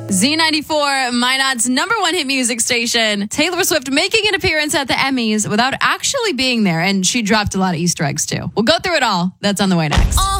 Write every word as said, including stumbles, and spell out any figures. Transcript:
Z ninety-four, Minot's number one hit music station. Taylor Swift making an appearance at the Emmys without actually being there, and she dropped a lot of Easter eggs too. We'll go through it all. That's on the way next.